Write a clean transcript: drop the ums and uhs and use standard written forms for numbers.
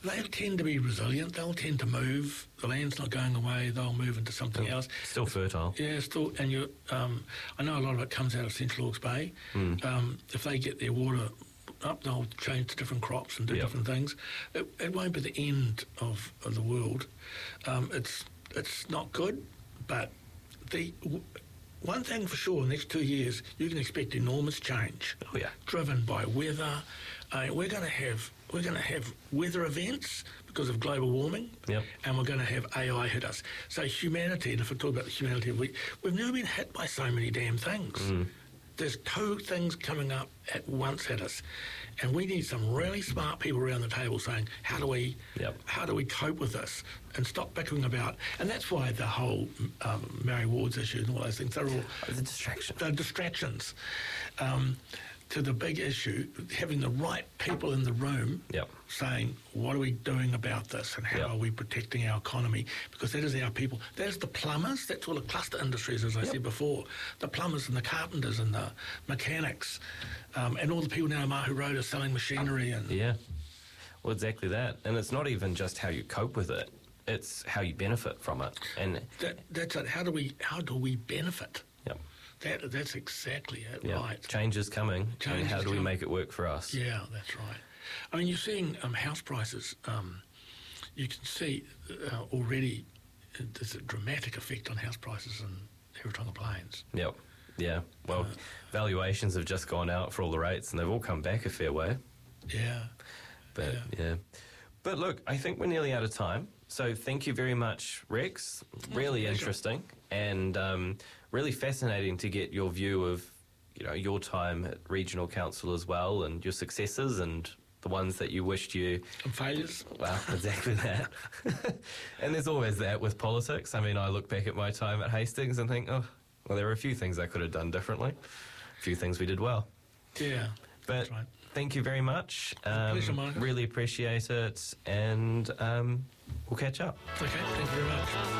They tend to be resilient. They'll tend to move. The land's not going away. They'll move into something else. Still fertile. Yeah, still. And I know a lot of it comes out of Central Hawke's Bay. If they get their water up, they'll change to different crops and do different things. It won't be the end of the world. It's not good, but one thing for sure, in the next 2 years, you can expect enormous change. Oh yeah, driven by weather. We're going to have weather events because of global warming, and we're going to have AI hit us. So humanity, and if I talk about humanity, we've never been hit by so many damn things. There's two things coming up at once at us, and we need some really smart people around the table saying, how do we cope with this and stop bickering about? And that's why the whole Mary Ward's issue and all those things, they're all the distractions. They're distractions to the big issue. Having the right people in the room saying, what are we doing about this, and how are we protecting our economy? Because that is our people. There's the plumbers. That's all the cluster industries, as I said before. The plumbers and the carpenters and the mechanics, and all the people now in Mahu Road are selling machinery. And well, exactly that. And it's not even just how you cope with it. It's how you benefit from it. And that's it. How do we benefit? That's exactly it, right. Change is coming, and how do we make it work for us? Yeah, that's right. I mean, you're seeing house prices. You can see already there's a dramatic effect on house prices in Heretaunga Plains. Yeah. Well, valuations have just gone out for all the rates, and they've all come back a fair way. But look, I think we're nearly out of time. So thank you very much, Rex. Really interesting and really fascinating to get your view of, your time at regional council as well, and your successes and the ones that you wished you... And failures. Well, exactly that. And there's always that with politics. I mean, I look back at my time at Hastings and think, there were a few things I could have done differently. A few things we did well. Yeah, but that's right. Thank you very much. Pleasure, Marcus. Really appreciate it, and we'll catch up. Okay, thank you very much.